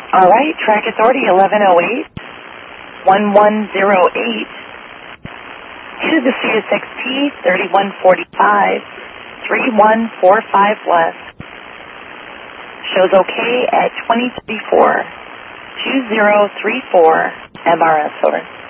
All right, track authority 1108, 1108 to the CSXT 3145, 3145 west. Shows okay at 2034, 2034 MRS, over.